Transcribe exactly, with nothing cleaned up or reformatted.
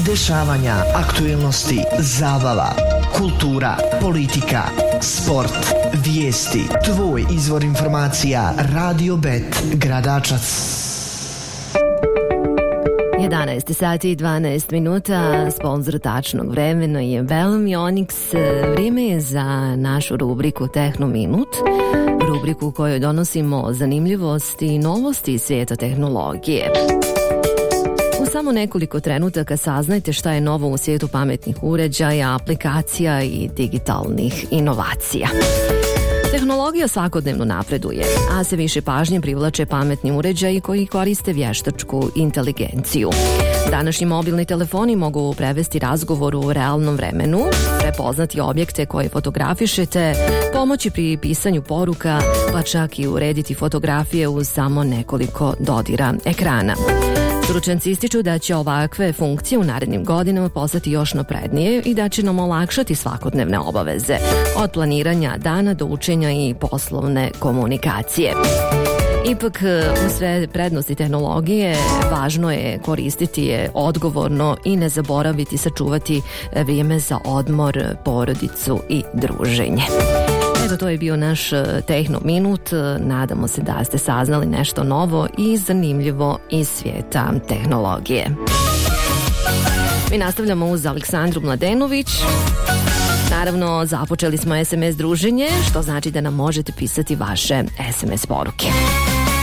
Dešavanja, aktuelnosti, zabava, kultura, politika, sport, vijesti. Tvoj izvor informacija Radio Bet Gradačac. jedanaest sati i dvanaest minuta, sponsor tačnog vremena je Belmionics. Vrijeme je za našu rubriku Tehno Minut, rubriku u kojoj donosimo zanimljivosti i novosti iz svijeta tehnologije. U samo nekoliko trenutaka saznajte šta je novo u svijetu pametnih uređaja, aplikacija i digitalnih inovacija. Tehnologija svakodnevno napreduje, a sve više pažnje privlače pametni uređaji koji koriste vještačku inteligenciju. Današnji mobilni telefoni mogu prevesti razgovor u realnom vremenu, prepoznati objekte koje fotografišete, pomoći pri pisanju poruka, pa čak i urediti fotografije uz samo nekoliko dodira ekrana. Stručnjaci ističu da će ovakve funkcije u narednim godinama postati još naprednije i da će nam olakšati svakodnevne obaveze, od planiranja dana do učenja i poslovne komunikacije. Ipak, u sve prednosti tehnologije, važno je koristiti je odgovorno i ne zaboraviti sačuvati vrijeme za odmor, porodicu i druženje. Eto, to je bio naš Tehno Minut. Nadamo se da ste saznali nešto novo i zanimljivo iz svijeta tehnologije. Mi nastavljamo uz Aleksandru Mladenović. Naravno, započeli smo es em es druženje, što znači da nam možete pisati vaše es em es poruke.